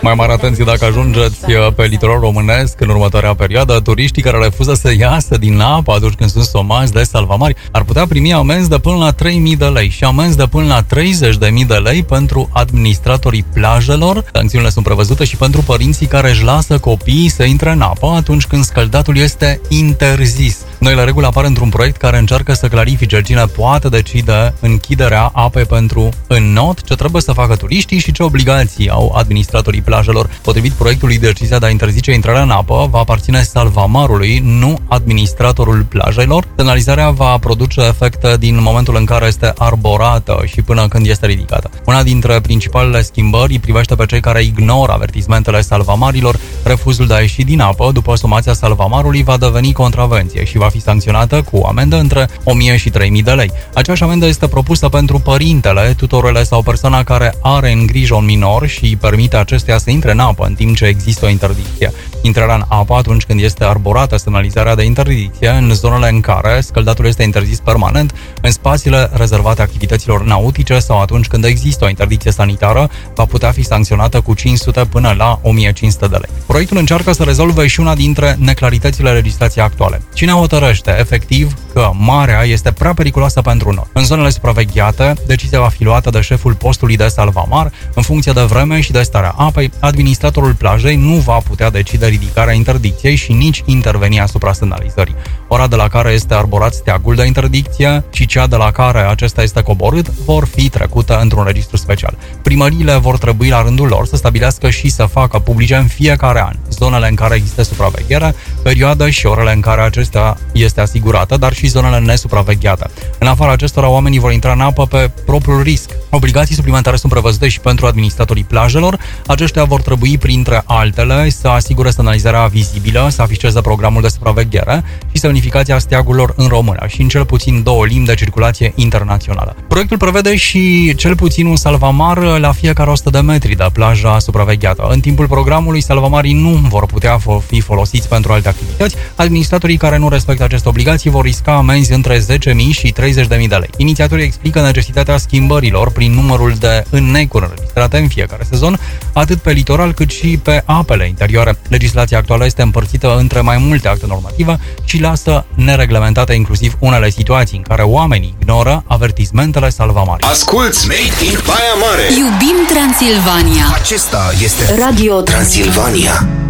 Mai mare atenție dacă ajungeți pe litorul românesc în următoarea perioadă. Turiștii care refuză să iasă din apă atunci când sunt somați de salvamari ar putea primi amenzi de până la 3.000 de lei și amenzi de până la 30.000 de lei pentru administratorii plajelor. Sancțiunile sunt prevăzute și pentru părinții care își lasă copiii să intre în apă atunci când scăldatul este interzis. Noile reguli apar într-un proiect care încearcă să clarifice cine poate decide închiderea apei pentru înnot, ce trebuie să facă turiștii și ce obligații au administratorii plajelor. Potrivit proiectului, decizia de a interzice intrarea în apă va aparține salvamarului, nu administratorul plajelor. Semnalizarea va produce efecte din momentul în care este arborată și până când este ridicată. Una dintre principalele schimbări îi privește pe cei care ignoră avertismentele salvamarilor. Refuzul de a ieși din apă după somația salvamarului va deveni contravenție și va fi sancționată cu o amendă între 1.000 și 3.000 de lei. Aceeași amendă este propusă pentru părintele, tutorele sau persoana care are în grijă un minor și îi permite acestuia să intre în apă în timp ce există o interdicție. Intrarea în apă atunci când este arborată semnalizarea de interdicție în zonele în care scăldatul este interzis permanent, în spațiile rezervate activităților nautice sau atunci când există o interdicție sanitară, va putea fi sancționată cu 500 până la 1.500 de lei. Proiectul încearcă să rezolve și una dintre neclaritățile legislației actuale. Cine hotărăște efectiv că marea este prea periculoasă pentru noi? În zonele supravegheate, decizia va fi luată de șeful postului de salvamar în funcție de vreme și de starea apei. Administratorul plajei nu va putea decide ridicarea interdicției și nici interveni asupra semnalizării. Ora de la care este arborat steagul de interdicție și cea de la care acesta este coborât vor fi trecute într-un registru special. Primăriile vor trebui la rândul lor să stabilească și să facă publice în fiecare an zonele în care există supraveghere, perioada și orele în care acestea este asigurată, dar și zonele nesupravegheate. În afara acestora, oamenii vor intra în apă pe propriul risc. Obligații suplimentare sunt prevăzute și pentru administratorii plajelor. Aceștia vor trebui, printre altele, să asigure semnalizarea vizibilă, să afișeze programul de supraveghere și semnificația steagurilor în română și în cel puțin 2 limbi de circulație internațională. Proiectul prevede și cel puțin un salvamar la fiecare 100 de metri de plaja supravegheată. În timpul programului, salvamarii nu vor putea fi folosiți pentru alte activități. Administratorii care nu respectă aceste obligații vor risca amenzi între 10.000 și 30.000 de lei. Inițiatorii explică necesitatea schimbărilor prin numărul de înnecuri înregistrate în fiecare sezon, atât pe litoral cât și pe apele interioare. Legislația actuală este împărțită între mai multe acte normative și lasă nereglementate inclusiv unele situații în care oamenii ignoră avertismentele salvamare. Asculți Made in Baia Mare! Iubim Transilvania! Acesta este Radio Transilvania.